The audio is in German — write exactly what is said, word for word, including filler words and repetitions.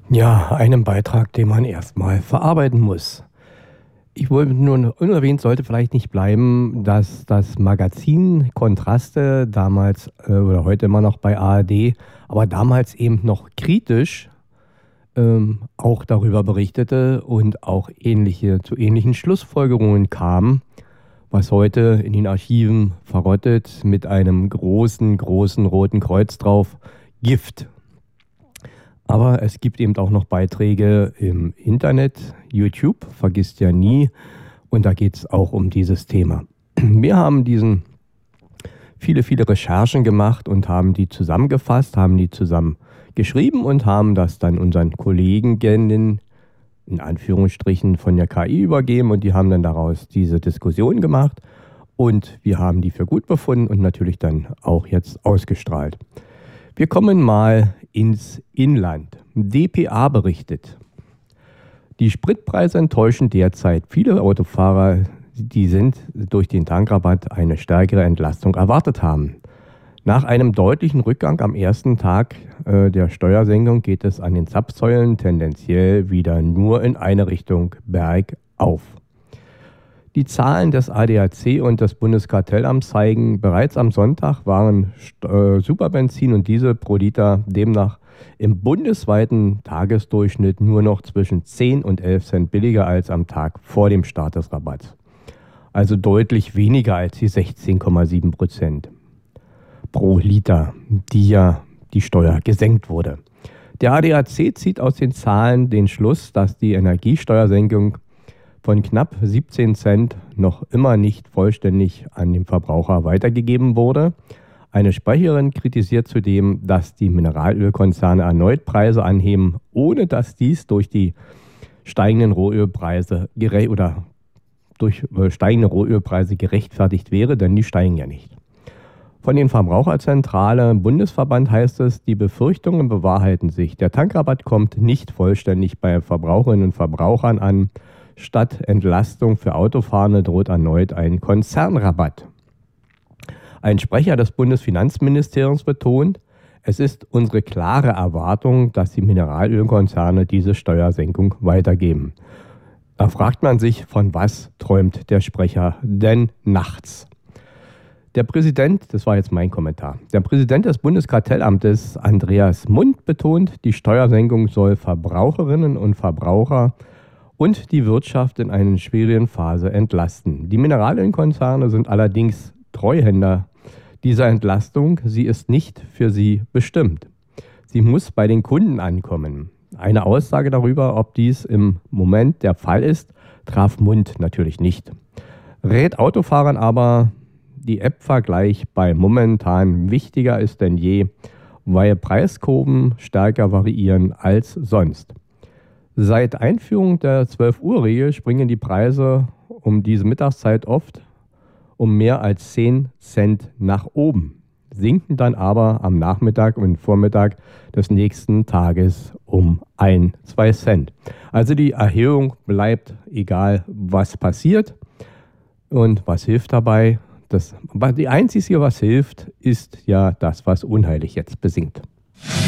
Ja, einem Beitrag, den man erstmal verarbeiten muss. Ich wollte nur unerwähnt sollte vielleicht nicht bleiben, dass das Magazin Kontraste damals äh, oder heute immer noch bei A R D, aber damals eben noch kritisch ähm, auch darüber berichtete und auch ähnliche zu ähnlichen Schlussfolgerungen kam, was heute in den Archiven verrottet mit einem großen, großen roten Kreuz drauf, Gift. Aber es gibt eben auch noch Beiträge im Internet, YouTube, vergisst ja nie. Und da geht es auch um dieses Thema. Wir haben diesen viele, viele Recherchen gemacht und haben die zusammengefasst, haben die zusammen geschrieben und haben das dann unseren Kolleginnen in Anführungsstrichen von der K I übergeben. Und die haben dann daraus diese Diskussion gemacht. Und wir haben die für gut befunden und natürlich dann auch jetzt ausgestrahlt. Wir kommen mal ins Inland. D P A berichtet, die Spritpreise enttäuschen derzeit viele Autofahrer, die sind durch den Tankrabatt eine stärkere Entlastung erwartet haben. Nach einem deutlichen Rückgang am ersten Tag äh, der Steuersenkung geht es an den Zapfsäulen tendenziell wieder nur in eine Richtung bergauf. Die Zahlen des A D A C und des Bundeskartellamts zeigen, bereits am Sonntag waren äh, Superbenzin und Diesel pro Liter demnach im bundesweiten Tagesdurchschnitt nur noch zwischen zehn und elf Cent billiger als am Tag vor dem Start des Rabatts. Also deutlich weniger als die sechzehn Komma sieben Prozent pro Liter, die ja die Steuer gesenkt wurde. Der A D A C zieht aus den Zahlen den Schluss, dass die Energiesteuersenkung von knapp siebzehn Cent noch immer nicht vollständig an den Verbraucher weitergegeben wurde. Eine Sprecherin kritisiert zudem, dass die Mineralölkonzerne erneut Preise anheben, ohne dass dies durch die steigenden Rohölpreise gere- oder durch steigende Rohölpreise gerechtfertigt wäre, denn die steigen ja nicht. Von den Verbraucherzentrale Bundesverband heißt es, die Befürchtungen bewahrheiten sich. Der Tankrabatt kommt nicht vollständig bei Verbraucherinnen und Verbrauchern an. Statt Entlastung für Autofahrende droht erneut ein Konzernrabatt. Ein Sprecher des Bundesfinanzministeriums betont, es ist unsere klare Erwartung, dass die Mineralölkonzerne diese Steuersenkung weitergeben. Da fragt man sich, von was träumt der Sprecher denn nachts? Der Präsident, das war jetzt mein Kommentar, der Präsident des Bundeskartellamtes Andreas Mund betont, die Steuersenkung soll Verbraucherinnen und Verbraucher und die Wirtschaft in einer schwierigen Phase entlasten. Die Mineralölkonzerne sind allerdings Treuhänder dieser Entlastung. Sie ist nicht für sie bestimmt. Sie muss bei den Kunden ankommen. Eine Aussage darüber, ob dies im Moment der Fall ist, traf Mund natürlich nicht. Rät Autofahrern aber, die App-Vergleich bei momentan wichtiger ist denn je, weil Preiskurven stärker variieren als sonst. Seit Einführung der zwölf-Uhr-Regel springen die Preise um diese Mittagszeit oft um mehr als zehn Cent nach oben, sinken dann aber am Nachmittag und Vormittag des nächsten Tages um ein, zwei Cent. Also die Erhöhung bleibt egal, was passiert. Und was hilft dabei? Das, die einzige, was hilft, ist ja das, was unheilig jetzt besingt.